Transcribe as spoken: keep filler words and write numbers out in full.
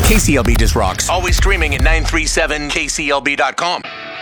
K C L B just rocks. Always streaming at nine three seven K C L B dot com.